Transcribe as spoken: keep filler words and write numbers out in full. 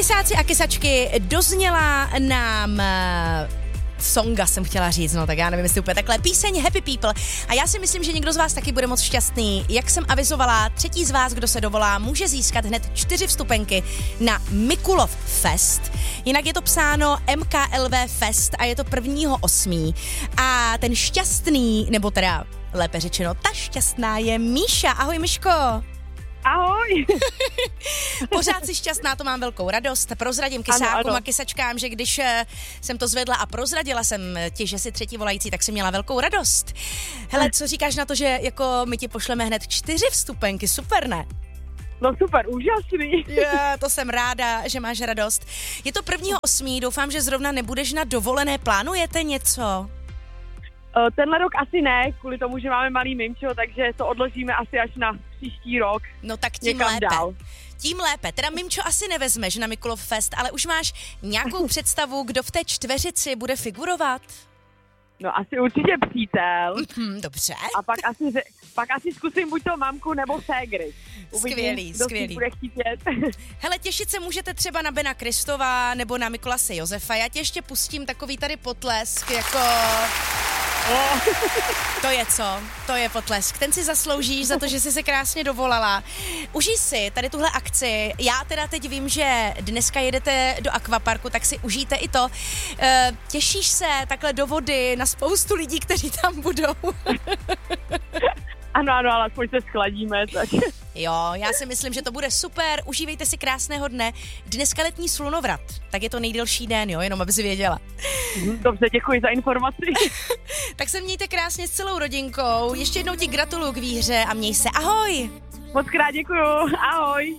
Kysáci a kysačky, dozněla nám songa jsem chtěla říct, no tak já nevím, jestli úplně takhle, píseň Happy People a já si myslím, že někdo z vás taky bude moc šťastný. Jak jsem avizovala, třetí z vás, kdo se dovolá, může získat hned čtyři vstupenky na Mikulov Fest. Jinak je to psáno M K L V Fest a je to prvního osmého A ten šťastný, nebo teda lépe řečeno, ta šťastná je Míša. Ahoj, Myško. Ahoj. Pořád jsi šťastná, to mám velkou radost. Prozradím kysákům a kysačkám, že když jsem to zvedla a prozradila jsem ti, že jsi třetí volající, tak jsi měla velkou radost. Hele, co říkáš na to, že jako my ti pošleme hned čtyři vstupenky, super, ne? No super, úžasný. Yeah, to jsem ráda, že máš radost. Je to prvního osmého Doufám, že zrovna nebudeš na dovolené. Plánujete něco? Tenhle rok asi ne, kvůli tomu, že máme malý mimčo, takže to odložíme asi až na příští rok. No tak tím lépe. Dál. Tím lépe. Teda mimčo asi nevezmeš na Mikulov Fest, ale už máš nějakou představu, kdo v té čtveřici bude figurovat? No asi určitě přítel. Mm-hmm, dobře. A pak asi, pak asi zkusím buď to mamku nebo ségry. Uvidím, skvělý, kdo skvělý. Bude chtít jet. Hele, těšit se můžete třeba na Bena Kristova nebo na Mikolase Josefa. Já tě ještě pustím takový tady potlesk, jako... Oh. To je co? To je potlesk. Ten si zasloužíš za to, že jsi se krásně dovolala. Užij si tady tuhle akci. Já teda teď vím, že dneska jedete do akvaparku, tak si užijte i to. E, těšíš se takhle do vody na spoustu lidí, kteří tam budou? Ano, ano, ale aspoň se schladíme, tak... Jo, já si myslím, že to bude super. Užívejte si krásného dne. Dneska letní slunovrat, tak je to nejdelší den, jo, jenom aby si věděla. Dobře, děkuji za informaci. Tak se mějte krásně s celou rodinkou. Ještě jednou ti gratuluju k výhře a měj se. Ahoj! Moc krát děkuju, ahoj.